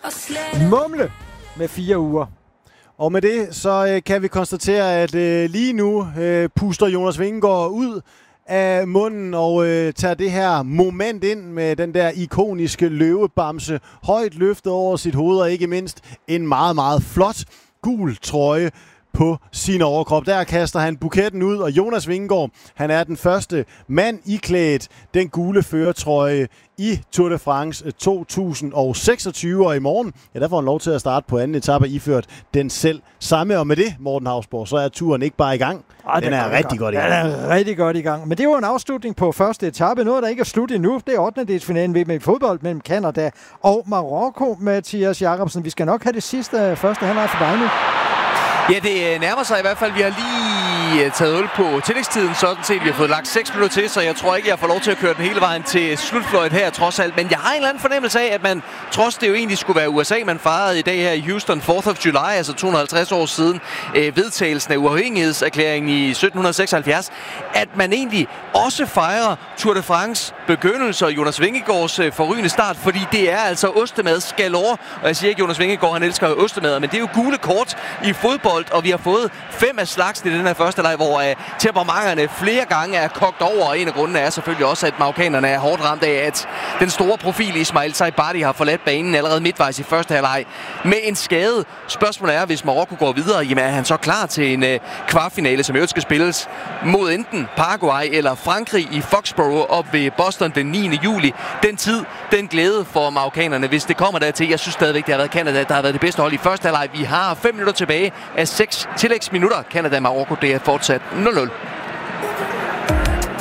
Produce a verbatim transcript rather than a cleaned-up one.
Mumle med fire uger. Og med det, så øh, kan vi konstatere, at øh, lige nu øh, puster Jonas Vingegaard ud af munden og øh, tager det her moment ind med den der ikoniske løvebamse højt løftet over sit hoved, og ikke mindst en meget, meget flot gul trøje på sin overkrop. Der kaster han buketten ud, og Jonas Vingegaard, han er den første mand iklædt den gule førertrøje i Tour de France to tusind seksogtyve, og i morgen, ja, der får han lov til at starte på anden etape iført den selv samme. Og med det, Morten Hausborg, så er turen ikke bare i gang. Ej, den er, er rigtig godt i gang. Den er rigtig godt i gang. Men det var en afslutning på første etape. Noget, der ikke er slut endnu. Det er ottende delsfinalen ved med fodbold mellem Canada og Marokko. Mathias Jacobsen, vi skal nok have det sidste første halvleg for dig nu. Ja, det nærmer sig i hvert fald. Vi har lige taget hul på tillægstiden, sådan set. Vi har fået lagt seks minutter til, så jeg tror ikke, jeg får lov til at køre den hele vejen til slutfløjt her, trods alt. Men jeg har en eller anden fornemmelse af, at man, trods det jo egentlig skulle være U S A, man fejrede i dag her i Houston, fourth of July, altså to hundrede og halvtreds år siden, øh, vedtagelsen af uafhængighedserklæringen i sytten seksoghalvfjerds, at man egentlig også fejrer Tour de France begyndelse og Jonas Vingegaards øh, forrygende start, fordi det er altså ostemad galore. Og jeg siger ikke, Jonas Vingegaard, han elsker ostemad, men det er jo gule kort i fodbold, og vi har fået fem af slagsen i den her første leg, hvor uh, temperamenterne flere gange er kogt over, og en af grundene er selvfølgelig også, at marokkanerne er hårdt ramt af, at den store profil Ismail Saibari har forladt banen allerede midtvejs i første halvleg med en skade. Spørgsmålet er, hvis Marokko går videre, jamen er han så klar til en uh, kvartfinale, som jo skal spilles mod enten Paraguay eller Frankrig i Foxborough op ved Boston den niende juli. Den tid, den glæde for marokkanerne, hvis det kommer dertil. Jeg synes stadigvæk, det har været Canada, der har været det bedste hold i første halvleg. Vi har fem minutter tilbage af seks tillægsminutter. Canada-Marokko, det er fortsat nul nul.